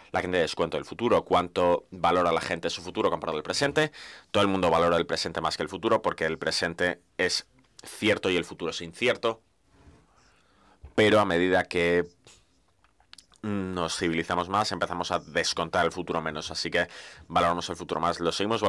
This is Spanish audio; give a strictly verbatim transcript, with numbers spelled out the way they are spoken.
la gente descuenta el futuro, cuánto valora la gente su futuro comparado al presente. Todo el mundo valora el presente más que el futuro porque el presente es cierto y el futuro es incierto. Pero a medida que nos civilizamos más, empezamos a descontar el futuro menos. Así que valoramos el futuro más. Lo seguimos